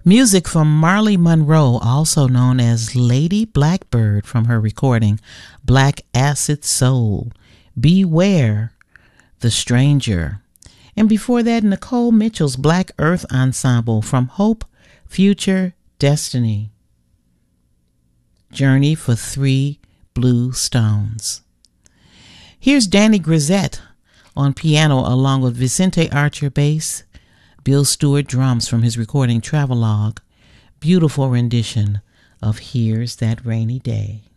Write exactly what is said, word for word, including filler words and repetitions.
Music from Marley Monroe, also known as Lady Blackbird, from her recording Black Acid Soul, Beware the Stranger. And before that, Nicole Mitchell's Black Earth Ensemble from Hope, Future, Destiny. Journey for Three Blue Stones. Here's Danny Grisette on piano along with Vicente Archer bass, Bill Stewart drums from his recording Travelogue. Beautiful rendition of Here's That Rainy Day.